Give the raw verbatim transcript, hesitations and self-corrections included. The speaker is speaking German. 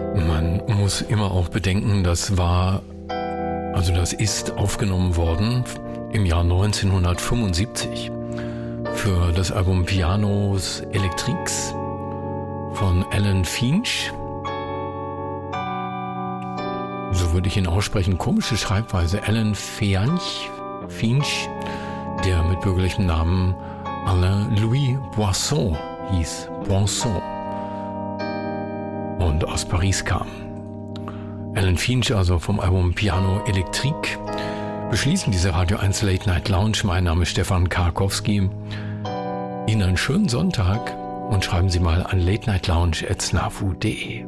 Man muss immer auch bedenken, das war, also das ist aufgenommen worden im Jahr neunzehnhundertfünfundsiebzig für das Album Pianos Electriques von Alan Finch. So würde ich ihn aussprechen. Komische Schreibweise. Alan Finch, Finch, der mit bürgerlichem Namen Alain Louis Boisson hieß. Boisson. Und aus Paris kam. Alan Finch, also vom Album Piano Electrique, beschließen diese Radio eins Late Night Lounge. Mein Name ist Stefan Karkowski. Ihnen einen schönen Sonntag und schreiben Sie mal an late night lounge at snafu punkt de.